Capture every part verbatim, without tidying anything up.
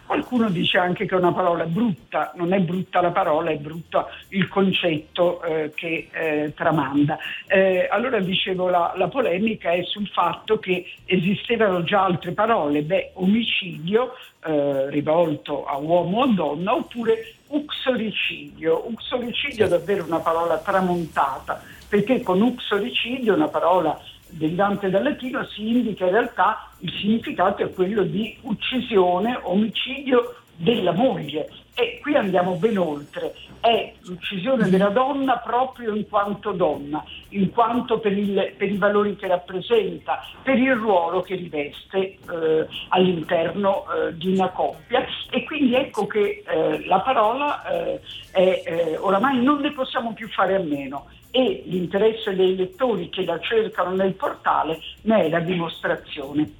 Qualcuno dice anche che è una parola brutta, non è brutta la parola, è brutto il concetto eh, che eh, tramanda. Eh, allora dicevo, la, la polemica è sul fatto che esistevano già altre parole, beh, omicidio eh, rivolto a uomo o donna, oppure uxoricidio. Uxoricidio è davvero una parola tramontata, perché con uxoricidio, una parola derivante dal latino, si indica in realtà il significato è quello di uccisione, omicidio della moglie. E qui andiamo ben oltre, è l'uccisione della donna proprio in quanto donna, in quanto per, il, per i valori che rappresenta, per il ruolo che riveste eh, all'interno eh, di una coppia. E quindi ecco che eh, la parola eh, è, eh, oramai non ne possiamo più fare a meno, e l'interesse dei lettori che la cercano nel portale ne è la dimostrazione.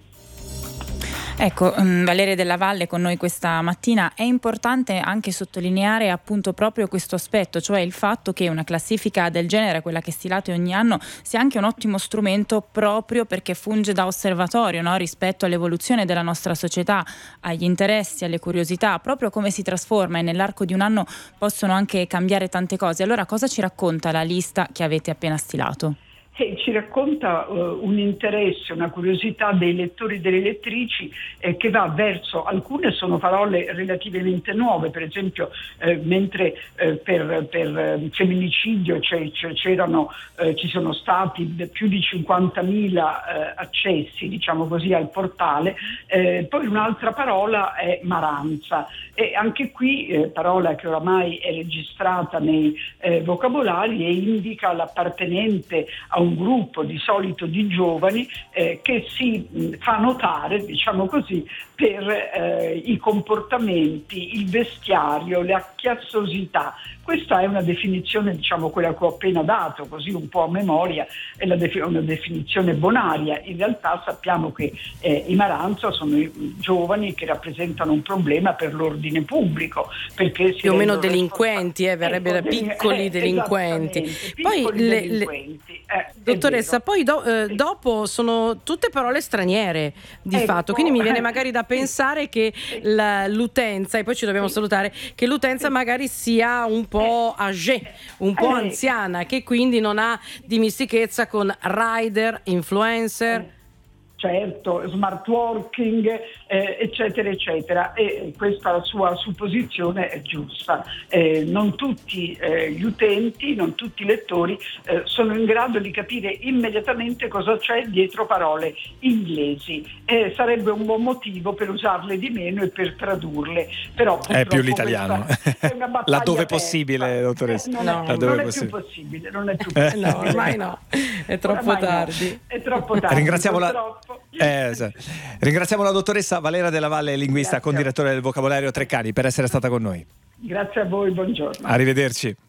Ecco, Valeria Della Valle con noi questa mattina. È importante anche sottolineare appunto proprio questo aspetto, cioè il fatto che una classifica del genere, quella che stilate ogni anno, sia anche un ottimo strumento proprio perché funge da osservatorio, no? Rispetto all'evoluzione della nostra società, agli interessi, alle curiosità, proprio come si trasforma, e nell'arco di un anno possono anche cambiare tante cose. Allora, cosa ci racconta la lista che avete appena stilato? Che ci racconta uh, un interesse, una curiosità dei lettori e delle lettrici eh, che va verso, alcune sono parole relativamente nuove, per esempio eh, mentre eh, per, per eh, femminicidio c'è, c'è, c'erano, eh, ci sono stati più di cinquantamila eh, accessi, diciamo così, al portale, eh, poi un'altra parola è maranza, e anche qui eh, parola che oramai è registrata nei eh, vocabolari e indica l'appartenente a un un gruppo di solito di giovani eh, che si mh, fa notare, diciamo così, per eh, i comportamenti, il vestiario, la chiassosità. Questa è una definizione, diciamo quella che ho appena dato, così un po' a memoria, è la def- una definizione bonaria. In realtà sappiamo che eh, i maranza sono i giovani che rappresentano un problema per l'ordine pubblico, perché si più o meno rendono delinquenti, eh, verrebbe ecco, da piccoli eh, delinquenti. Piccoli Poi le, delinquenti. Eh, dottoressa, poi do, eh, sì. dopo sono tutte parole straniere di ecco, fatto, quindi mi viene magari da pensare che la, l'utenza, e poi ci dobbiamo sì. salutare, che l'utenza sì. magari sia un po' âgée, un po' eh. anziana, che quindi non ha dimistichezza con rider, influencer. Eh. Certo, smart working, eh, eccetera, eccetera, e questa sua supposizione è giusta. Eh, non tutti eh, gli utenti, non tutti i lettori eh, sono in grado di capire immediatamente cosa c'è dietro parole inglesi. Eh, sarebbe un buon motivo per usarle di meno e per tradurle. Però è più l'italiano. È una battaglia laddove aperta. possibile, dottoressa. Eh, non, no, è, laddove non è possibile. più possibile, non è più possibile. No, ormai no, è troppo Ormai tardi. No. È troppo tardi. Ringraziamo la... Troppo. Eh, sì. Ringraziamo la dottoressa Valeria Della Valle, linguista, Grazie. condirettore del vocabolario Treccani, per essere stata con noi. Grazie a voi, buongiorno. Arrivederci.